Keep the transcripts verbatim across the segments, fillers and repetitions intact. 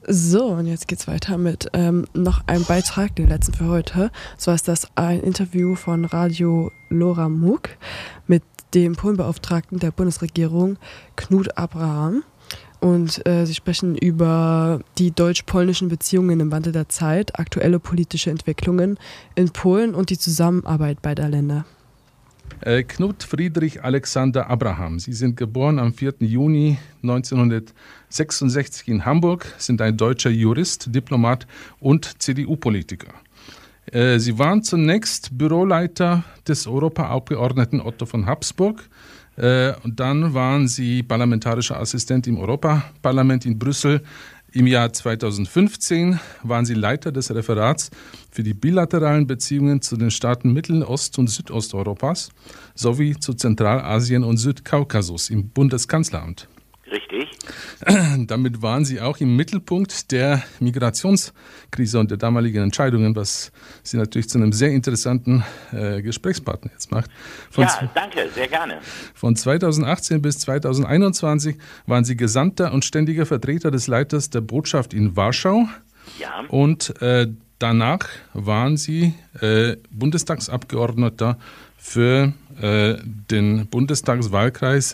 So, und jetzt geht's weiter mit ähm, noch einem Beitrag, den letzten für heute. So ist das ein Interview von Radio Lora Muk mit dem Polenbeauftragten der Bundesregierung, Knut Abraham. Und äh, sie sprechen über die deutsch-polnischen Beziehungen im Wandel der Zeit, aktuelle politische Entwicklungen in Polen und die Zusammenarbeit beider Länder. Knut Friedrich Alexander Abraham. Sie sind geboren am vierten Juni neunzehnhundertsechsundsechzig in Hamburg, sind ein deutscher Jurist, Diplomat und C D U-Politiker. Sie waren zunächst Büroleiter des Europaabgeordneten Otto von Habsburg und dann waren Sie parlamentarischer Assistent im Europaparlament in Brüssel. Im Jahr zweitausendfünfzehn waren Sie Leiter des Referats für die bilateralen Beziehungen zu den Staaten Mittel-, Ost- und Südosteuropas sowie zu Zentralasien und Südkaukasus im Bundeskanzleramt. Richtig. Damit waren Sie auch im Mittelpunkt der Migrationskrise und der damaligen Entscheidungen, was Sie natürlich zu einem sehr interessanten äh, Gesprächspartner jetzt macht. Von ja, danke, sehr gerne. Von zweitausendachtzehn bis zweitausendeinundzwanzig waren Sie Gesandter und ständiger Vertreter des Leiters der Botschaft in Warschau. Ja. Und äh, danach waren Sie äh, Bundestagsabgeordneter für äh, den Bundestagswahlkreis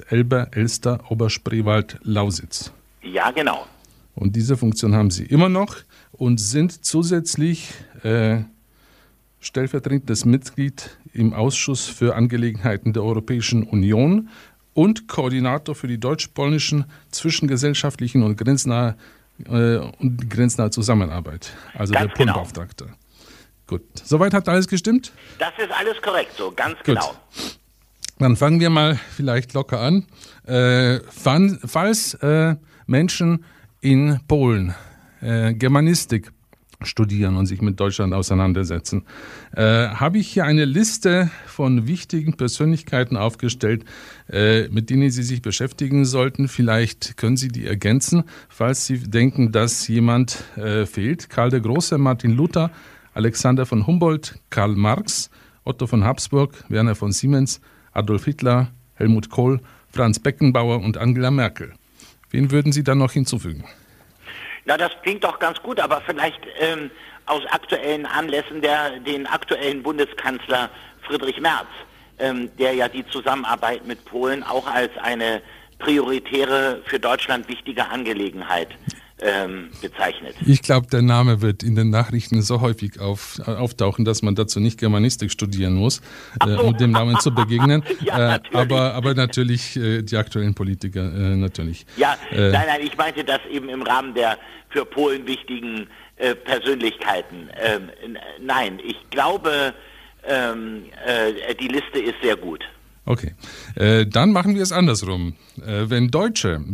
Elbe-Elster-Oberspreewald-Lausitz. Ja, genau. Und diese Funktion haben Sie immer noch und sind zusätzlich äh, stellvertretendes Mitglied im Ausschuss für Angelegenheiten der Europäischen Union und Koordinator für die deutsch-polnischen zwischengesellschaftlichen und grenznahe, äh, und grenznahe Zusammenarbeit, also ganz der Polenbeauftragte. Genau. Gut, soweit hat alles gestimmt? Das ist alles korrekt, so ganz Gut. genau. Dann fangen wir mal vielleicht locker an. Äh, wann, falls äh, Menschen in Polen äh, Germanistik studieren und sich mit Deutschland auseinandersetzen, äh, habe ich hier eine Liste von wichtigen Persönlichkeiten aufgestellt, äh, mit denen Sie sich beschäftigen sollten. Vielleicht können Sie die ergänzen, falls Sie denken, dass jemand äh, fehlt. Karl der Große, Martin Luther, Alexander von Humboldt, Karl Marx, Otto von Habsburg, Werner von Siemens, Adolf Hitler, Helmut Kohl, Franz Beckenbauer und Angela Merkel. Wen würden Sie dann noch hinzufügen? Na, das klingt doch ganz gut, aber vielleicht ähm, aus aktuellen Anlässen der, den aktuellen Bundeskanzler Friedrich Merz, ähm, der ja die Zusammenarbeit mit Polen auch als eine prioritäre, für Deutschland wichtige Angelegenheit ähm, bezeichnet. Ich glaube, der Name wird in den Nachrichten so häufig auf, auftauchen, dass man dazu nicht Germanistik studieren muss, äh, um dem Namen zu begegnen. ja, äh, aber, aber natürlich äh, die aktuellen Politiker äh, natürlich. Ja, äh, nein, nein, ich meinte das eben im Rahmen der für Polen wichtigen äh, Persönlichkeiten. Ähm, n- nein, ich glaube, ähm, äh, die Liste ist sehr gut. Okay, äh, dann machen wir es andersrum. Äh, wenn Deutsche